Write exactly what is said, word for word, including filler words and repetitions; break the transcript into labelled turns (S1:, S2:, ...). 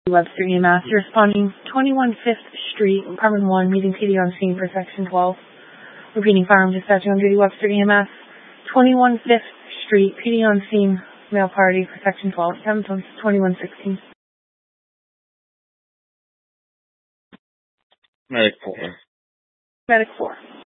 S1: Webster E M S, you're responding twenty-one Fifth Street, Apartment one, meeting P D on scene for Section twelve. Repeating, firearm dispatching on duty, Webster E M S, twenty-one Fifth Street, P D on scene, male party for Section twelve, seven twenty-one sixteen.
S2: Medic four.
S1: Medic four.